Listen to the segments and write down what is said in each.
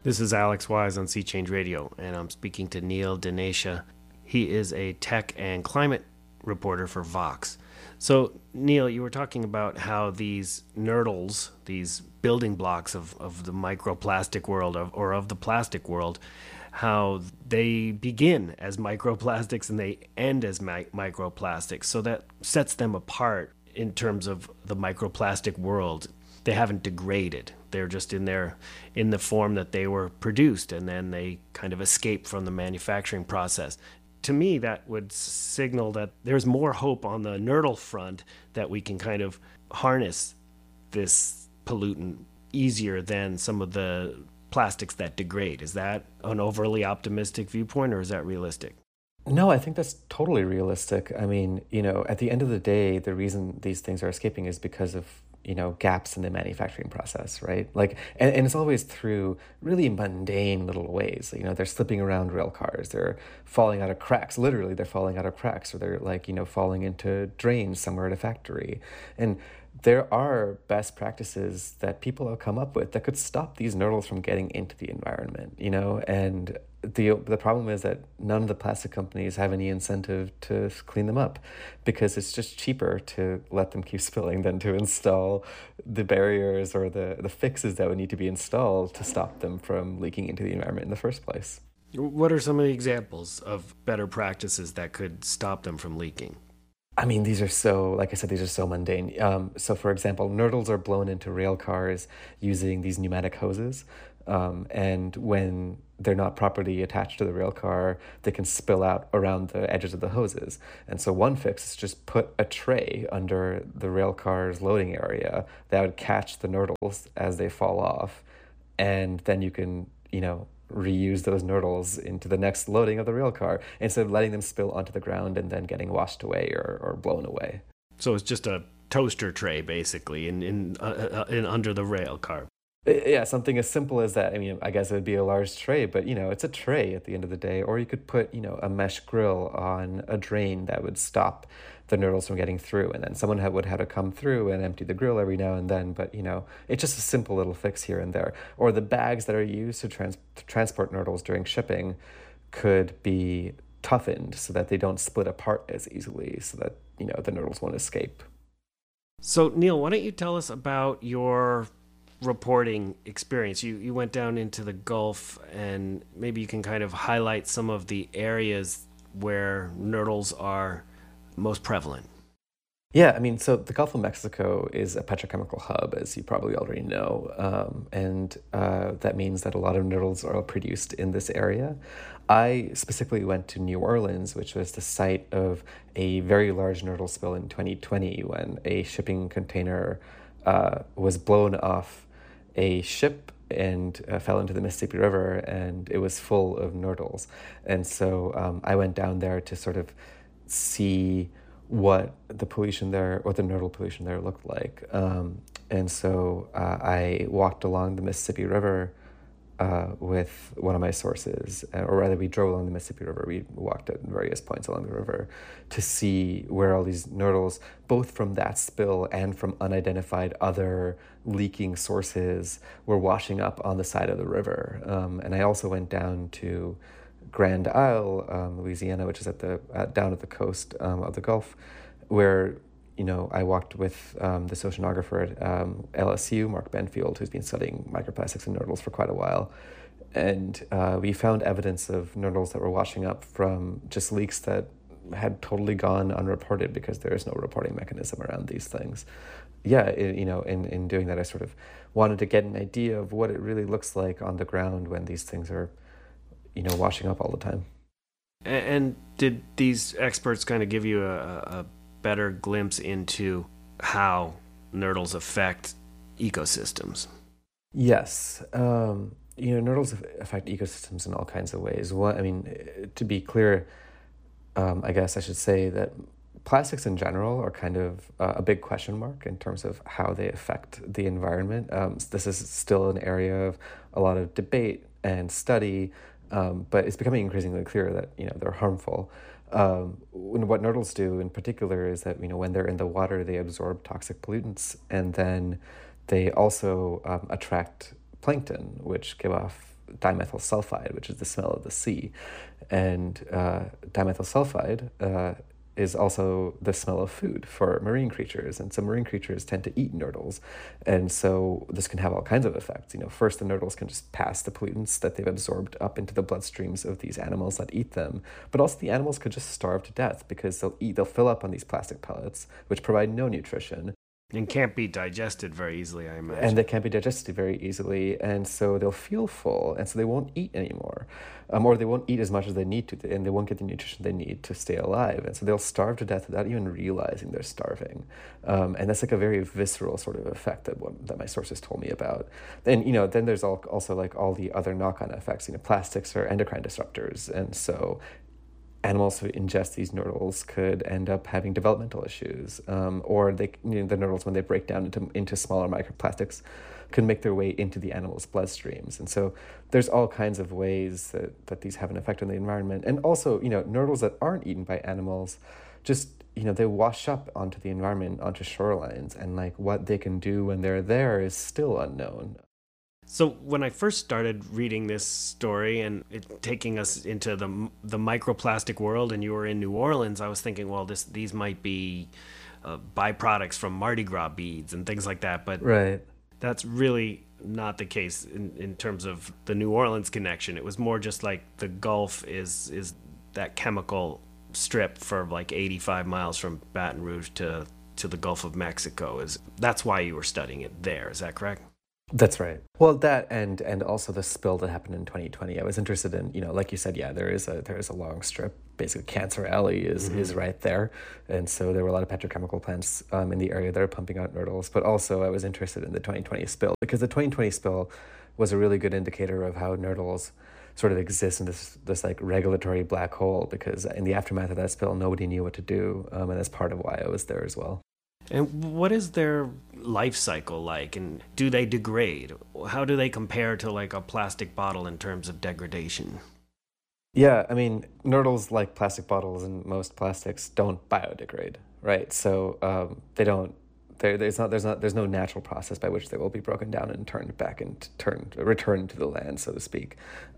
This is Alex Wise on Sea Change Radio, and I'm speaking to Neil Dinesha. He is a tech and climate reporter for Vox. So, Neil, you were talking about how these nurdles, these building blocks of the microplastic world or of the plastic world, how they begin as microplastics and they end as microplastics. So that sets them apart in terms of the microplastic world. They haven't degraded. They're just in the form that they were produced, and then they kind of escape from the manufacturing process. To me, that would signal that there's more hope on the nurdle front, that we can kind of harness this pollutant easier than some of the plastics that degrade. Is that an overly optimistic viewpoint, or is that realistic? No, I think that's totally realistic. I mean, at the end of the day, the reason these things are escaping is because of, gaps in the manufacturing process, right? Like, and it's always through really mundane little ways. They're slipping around rail cars, they're falling out of cracks. Literally, they're falling out of cracks, or they're like, falling into drains somewhere at a factory. And there are best practices that people have come up with that could stop these nurdles from getting into the environment, and the problem is that none of the plastic companies have any incentive to clean them up, because it's just cheaper to let them keep spilling than to install the barriers or the fixes that would need to be installed to stop them from leaking into the environment in the first place. What are some of the examples of better practices that could stop them from leaking? I mean, these are so, like I said, these are so mundane. So, for example, nurdles are blown into rail cars using these pneumatic hoses. And when they're not properly attached to the rail car, they can spill out around the edges of the hoses. And so one fix is just put a tray under the rail car's loading area that would catch the nurdles as they fall off. And then you can, reuse those nurdles into the next loading of the rail car instead of letting them spill onto the ground and then getting washed away or blown away. So it's just a toaster tray, basically, in under the rail car. Yeah, something as simple as that. I mean, I guess it would be a large tray, but, it's a tray at the end of the day. Or you could put, a mesh grill on a drain that would stop the nurdles from getting through. And then someone would have to come through and empty the grill every now and then. But, it's just a simple little fix here and there. Or the bags that are used to transport nurdles during shipping could be toughened so that they don't split apart as easily, so that, the nurdles won't escape. So, Neil, why don't you tell us about your reporting experience? You went down into the Gulf, and maybe you can kind of highlight some of the areas where nurdles are most prevalent. Yeah, I mean, so the Gulf of Mexico is a petrochemical hub, as you probably already know, and that means that a lot of nurdles are produced in this area. I specifically went to New Orleans, which was the site of a very large nurdle spill in 2020 when a shipping container was blown off a ship and fell into the Mississippi River, and it was full of nurdles. And so I went down there to sort of see what the pollution there, what the nurdle pollution there looked like. And so I walked along the Mississippi River with one of my sources, or rather we drove along the Mississippi River. We walked at various points along the river to see where all these nurdles, both from that spill and from unidentified other leaking sources, were washing up on the side of the river. And I also went down to Grand Isle, Louisiana, which is down at the coast of the Gulf, where I walked with this oceanographer at LSU, Mark Benfield, who's been studying microplastics and nurdles for quite a while. And we found evidence of nurdles that were washing up from just leaks that had totally gone unreported because there is no reporting mechanism around these things. Yeah, in doing that, I sort of wanted to get an idea of what it really looks like on the ground when these things are, washing up all the time. And did these experts kind of give you a better glimpse into how nurdles affect ecosystems? Yes. Nurdles affect ecosystems in all kinds of ways. To be clear, I guess I should say that plastics in general are kind of a big question mark in terms of how they affect the environment. This is still an area of a lot of debate and study, but it's becoming increasingly clear that they're harmful. What nurdles do in particular is that when they're in the water, they absorb toxic pollutants, and then they also attract plankton, which give off dimethyl sulfide, which is the smell of the sea. And dimethyl sulfide is also the smell of food for marine creatures. And so marine creatures tend to eat nurdles. And so this can have all kinds of effects. First, the nurdles can just pass the pollutants that they've absorbed up into the bloodstreams of these animals that eat them. But also the animals could just starve to death because they'll fill up on these plastic pellets, which provide no nutrition. And can't be digested very easily, I imagine. And they can't be digested very easily, and so they'll feel full, and so they won't eat anymore. Or they won't eat as much as they need to, and they won't get the nutrition they need to stay alive. And so they'll starve to death without even realizing they're starving. And that's like a very visceral sort of effect that my sources told me about. And, then there's also like all the other knock-on effects. Plastics are endocrine disruptors, and so animals who ingest these nurdles could end up having developmental issues, or the nurdles, when they break down into smaller microplastics, can make their way into the animal's bloodstreams. And so there's all kinds of ways that these have an effect on the environment. And also, nurdles that aren't eaten by animals, just, they wash up onto the environment, onto shorelines, and like what they can do when they're there is still unknown. So when I first started reading this story and it taking us into the microplastic world, and you were in New Orleans, I was thinking, well, these might be byproducts from Mardi Gras beads and things like that. But right. That's really not the case in terms of the New Orleans connection. It was more just like the Gulf is that chemical strip for like 85 miles from Baton Rouge to the Gulf of Mexico. That's why you were studying it there. Is that correct? That's right. Well, that and also the spill that happened in 2020. I was interested in, like you said, yeah, there is a long strip. Basically, Cancer Alley is right there, and so there were a lot of petrochemical plants in the area that are pumping out nurdles. But also, I was interested in the 2020 spill because the 2020 spill was a really good indicator of how nurdles sort of exist in this like regulatory black hole. Because in the aftermath of that spill, nobody knew what to do, and that's part of why I was there as well. And what is their life cycle like, and do they degrade? How do they compare to like a plastic bottle in terms of degradation? Yeah, I mean, nurdles, like plastic bottles and most plastics, don't biodegrade, right? So they don't. There's no natural process by which they will be broken down and turned back and returned to the land, so to speak.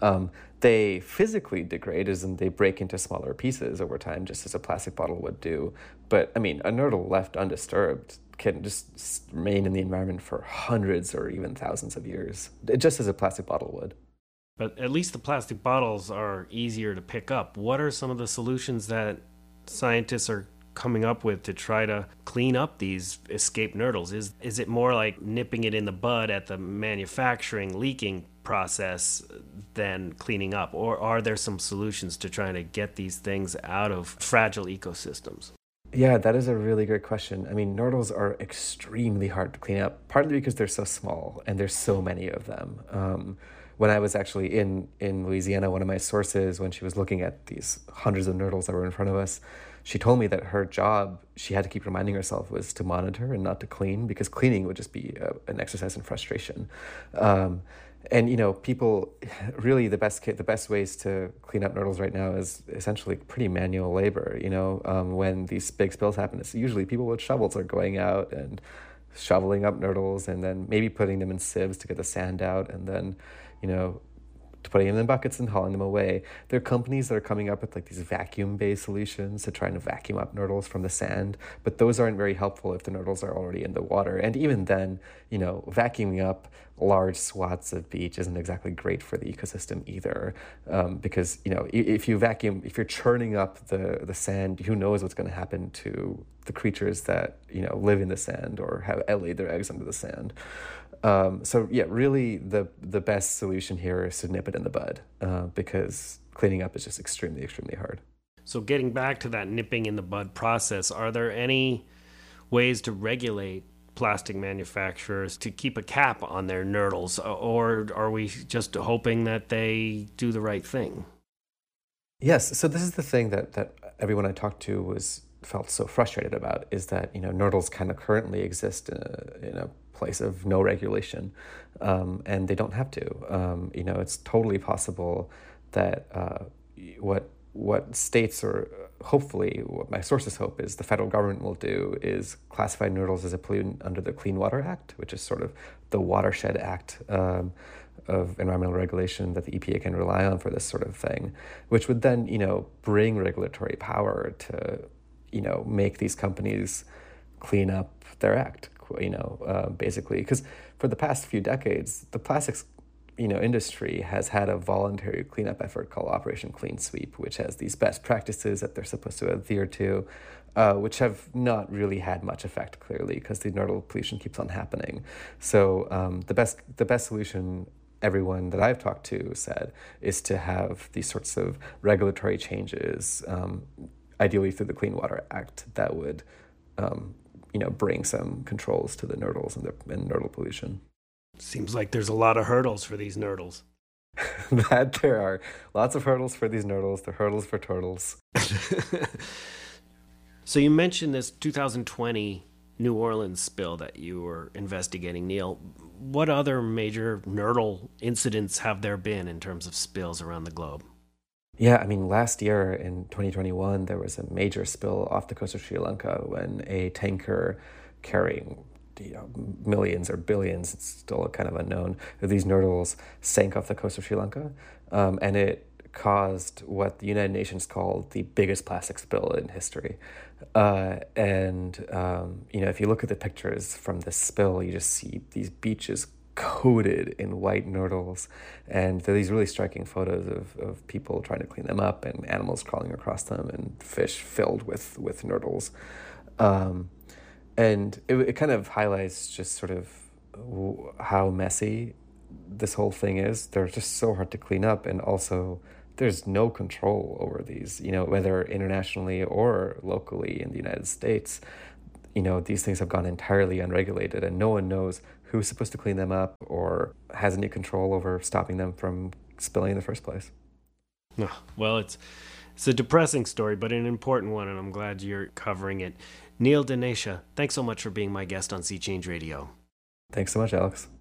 They physically degrade, as in they break into smaller pieces over time, just as a plastic bottle would do. But I mean, a nurdle left undisturbed can just remain in the environment for hundreds or even thousands of years, just as a plastic bottle would. But at least the plastic bottles are easier to pick up. What are some of the solutions that scientists are coming up with to try to clean up these escaped nurdles? Is it more like nipping it in the bud at the manufacturing leaking process than cleaning up? Or are there some solutions to trying to get these things out of fragile ecosystems? Yeah, that is a really great question. I mean, nurdles are extremely hard to clean up, partly because they're so small and there's so many of them. When I was actually in Louisiana, one of my sources, when she was looking at these hundreds of nurdles that were in front of us, she told me that her job, she had to keep reminding herself, was to monitor and not to clean, because cleaning would just be an exercise in frustration. And people really the best ways to clean up nurdles right now is essentially pretty manual labor. When these big spills happen, it's usually people with shovels are going out and shoveling up nurdles, and then maybe putting them in sieves to get the sand out, and then putting them in buckets and hauling them away. There are companies that are coming up with like these vacuum-based solutions to try and vacuum up nurdles from the sand, but those aren't very helpful if the nurdles are already in the water. And even then, vacuuming up large swaths of beach isn't exactly great for the ecosystem either, because if you're churning up the sand, who knows what's going to happen to the creatures that live in the sand or have laid their eggs under the sand. So yeah, really the best solution here is to nip it in the bud, because cleaning up is just extremely, extremely hard. So getting back to that nipping in the bud process, are there any ways to regulate plastic manufacturers to keep a cap on their nurdles, or are we just hoping that they do the right thing? Yes, so this is the thing that everyone I talked to felt so frustrated about, is that nurdles kind of currently exist in a place of no regulation, and they don't have to. It's totally possible that what what states, or hopefully what my sources hope is the federal government will do, is classify noodles as a pollutant under the Clean Water Act, which is sort of the watershed act of environmental regulation that the EPA can rely on for this sort of thing, which would then, bring regulatory power to, make these companies clean up their act, basically. Because for the past few decades, the plastics industry has had a voluntary cleanup effort called Operation Clean Sweep, which has these best practices that they're supposed to adhere to, which have not really had much effect, clearly, because the nodal pollution keeps on happening. So the best solution, everyone that I've talked to said, is to have these sorts of regulatory changes, ideally through the Clean Water Act, that would bring some controls to the nurdles and nodal pollution. Seems like there's a lot of hurdles for these nurdles. That there are lots of hurdles for these nurdles. They're hurdles for turtles. So you mentioned this 2020 New Orleans spill that you were investigating, Neil. What other major nurdle incidents have there been in terms of spills around the globe? Yeah, I mean, last year in 2021, there was a major spill off the coast of Sri Lanka when a tanker carrying millions or billions, it's still kind of unknown, of these nurdles sank off the coast of Sri Lanka. And it caused what the United Nations called the biggest plastic spill in history. If you look at the pictures from this spill, you just see these beaches coated in white nurdles. And there are these really striking photos of people trying to clean them up and animals crawling across them and fish filled with nurdles. And it kind of highlights just sort of how messy this whole thing is. They're just so hard to clean up, and also there's no control over these, whether internationally or locally in the United States. These things have gone entirely unregulated, and no one knows who's supposed to clean them up or has any control over stopping them from spilling in the first place. Well, it's a depressing story, but an important one, and I'm glad you're covering it. Neil Dinesha, thanks so much for being my guest on Sea Change Radio. Thanks so much, Alex.